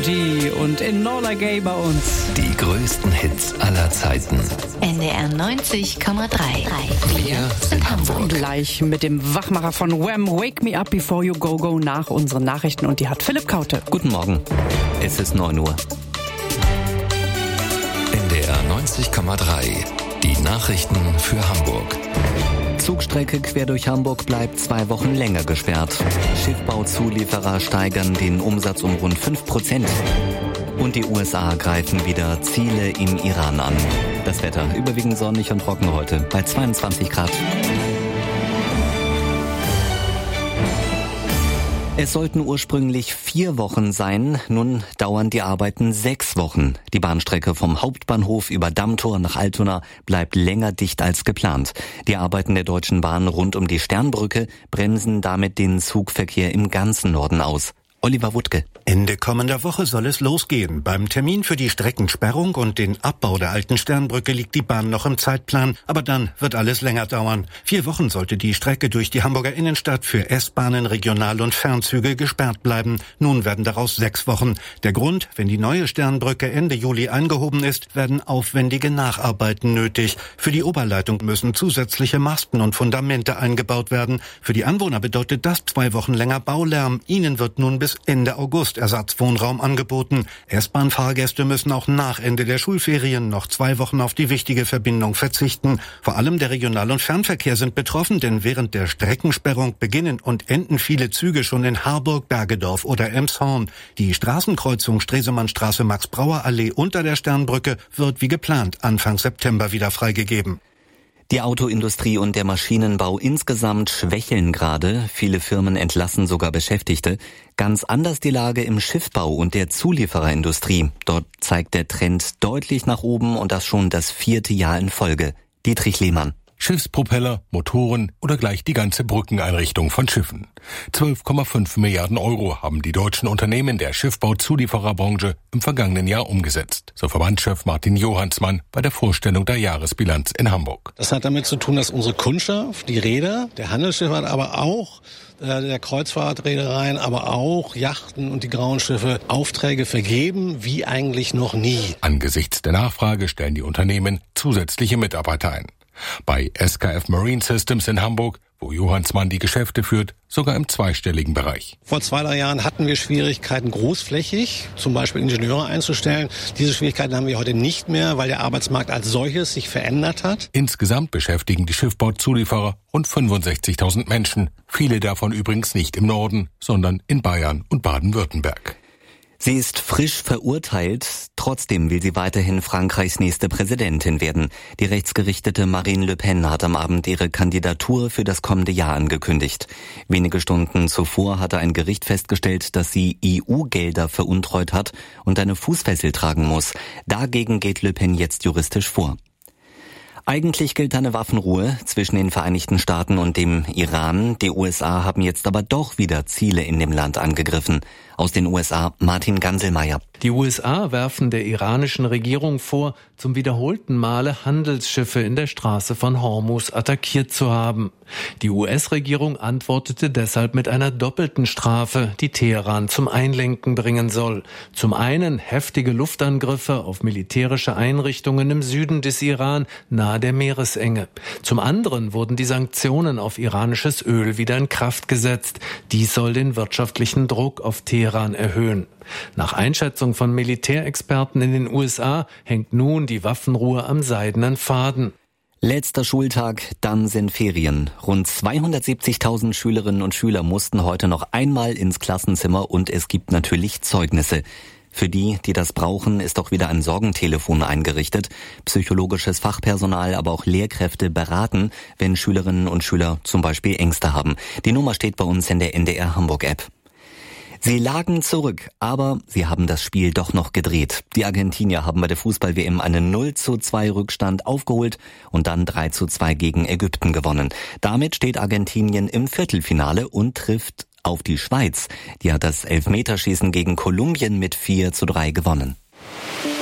G und Enola Gay bei uns. Die größten Hits aller Zeiten. NDR 90,3. Wir sind Hamburg. Gleich mit dem Wachmacher von Wham! Wake Me Up Before You Go Go nach unseren Nachrichten. Und die hat Philipp Kaute. Guten Morgen. Es ist 9 Uhr. NDR 90,3. Die Nachrichten für Hamburg. Zugstrecke quer durch Hamburg bleibt 2 Wochen länger gesperrt. Schiffbauzulieferer steigern den Umsatz um rund 5%. Und die USA greifen wieder Ziele im Iran an. Das Wetter überwiegend sonnig und trocken heute bei 22 Grad. Es sollten ursprünglich 4 Wochen sein, nun dauern die Arbeiten 6 Wochen. Die Bahnstrecke vom Hauptbahnhof über Dammtor nach Altona bleibt länger dicht als geplant. Die Arbeiten der Deutschen Bahn rund um die Sternbrücke bremsen damit den Zugverkehr im ganzen Norden aus. Oliver Wuttke. Ende kommender Woche soll es losgehen. Beim Termin für die Streckensperrung und den Abbau der alten Sternbrücke liegt die Bahn noch im Zeitplan. Aber dann wird alles länger dauern. 4 Wochen sollte die Strecke durch die Hamburger Innenstadt für S-Bahnen, Regional- und Fernzüge gesperrt bleiben. Nun werden daraus 6 Wochen. Der Grund, wenn die neue Sternbrücke Ende Juli eingehoben ist, werden aufwendige Nacharbeiten nötig. Für die Oberleitung müssen zusätzliche Masten und Fundamente eingebaut werden. Für die Anwohner bedeutet das 2 Wochen länger Baulärm. Ihnen wird nun bis Ende August Ersatzwohnraum angeboten. S-Bahn-Fahrgäste müssen auch nach Ende der Schulferien noch 2 Wochen auf die wichtige Verbindung verzichten. Vor allem der Regional- und Fernverkehr sind betroffen, denn während der Streckensperrung beginnen und enden viele Züge schon in Harburg, Bergedorf oder Elmshorn. Die Straßenkreuzung Stresemannstraße Max-Brauer-Allee unter der Sternbrücke wird wie geplant Anfang September wieder freigegeben. Die Autoindustrie und der Maschinenbau insgesamt schwächeln gerade. Viele Firmen entlassen sogar Beschäftigte. Ganz anders die Lage im Schiffbau und der Zuliefererindustrie. Dort zeigt der Trend deutlich nach oben und das schon das 4. Jahr in Folge. Dietrich Lehmann. Schiffspropeller, Motoren oder gleich die ganze Brückeneinrichtung von Schiffen. 12,5 Milliarden Euro haben die deutschen Unternehmen der Schiffbauzuliefererbranche im vergangenen Jahr umgesetzt, so Verbandschef Martin Johansmann bei der Vorstellung der Jahresbilanz in Hamburg. Das hat damit zu tun, dass unsere Kundschaft, die Reeder, der Handelsschifffahrt, aber auch der Kreuzfahrtreedereien, aber auch Yachten und die grauen Schiffe Aufträge vergeben, wie eigentlich noch nie. Angesichts der Nachfrage stellen die Unternehmen zusätzliche Mitarbeiter ein. Bei SKF Marine Systems in Hamburg, wo Johansmann die Geschäfte führt, sogar im zweistelligen Bereich. Vor 2-3 Jahren hatten wir Schwierigkeiten, großflächig zum Beispiel Ingenieure einzustellen. Diese Schwierigkeiten haben wir heute nicht mehr, weil der Arbeitsmarkt als solches sich verändert hat. Insgesamt beschäftigen die Schiffbauzulieferer rund 65.000 Menschen. Viele davon übrigens nicht im Norden, sondern in Bayern und Baden-Württemberg. Sie ist frisch verurteilt, trotzdem will sie weiterhin Frankreichs nächste Präsidentin werden. Die rechtsgerichtete Marine Le Pen hat am Abend ihre Kandidatur für das kommende Jahr angekündigt. Wenige Stunden zuvor hatte ein Gericht festgestellt, dass sie EU-Gelder veruntreut hat und eine Fußfessel tragen muss. Dagegen geht Le Pen jetzt juristisch vor. Eigentlich gilt eine Waffenruhe zwischen den Vereinigten Staaten und dem Iran. Die USA haben jetzt aber doch wieder Ziele in dem Land angegriffen. Aus den USA Martin Ganselmeier. Die USA werfen der iranischen Regierung vor, zum wiederholten Male Handelsschiffe in der Straße von Hormuz attackiert zu haben. Die US-Regierung antwortete deshalb mit einer doppelten Strafe, die Teheran zum Einlenken bringen soll. Zum einen heftige Luftangriffe auf militärische Einrichtungen im Süden des Iran, nahe der Meeresenge. Zum anderen wurden die Sanktionen auf iranisches Öl wieder in Kraft gesetzt. Dies soll den wirtschaftlichen Druck auf Teheran erhöhen. Nach Einschätzung von Militärexperten in den USA hängt nun die Waffenruhe am seidenen Faden. Letzter Schultag, dann sind Ferien. Rund 270.000 Schülerinnen und Schüler mussten heute noch einmal ins Klassenzimmer und es gibt natürlich Zeugnisse. Für die, die das brauchen, ist auch wieder ein Sorgentelefon eingerichtet. Psychologisches Fachpersonal, aber auch Lehrkräfte beraten, wenn Schülerinnen und Schüler zum Beispiel Ängste haben. Die Nummer steht bei uns in der NDR Hamburg App. Sie lagen zurück, aber sie haben das Spiel doch noch gedreht. Die Argentinier haben bei der Fußball-WM einen 0:2 Rückstand aufgeholt und dann 3:2 gegen Ägypten gewonnen. Damit steht Argentinien im Viertelfinale und trifft auf die Schweiz. Die hat das Elfmeterschießen gegen Kolumbien mit 4:3 gewonnen.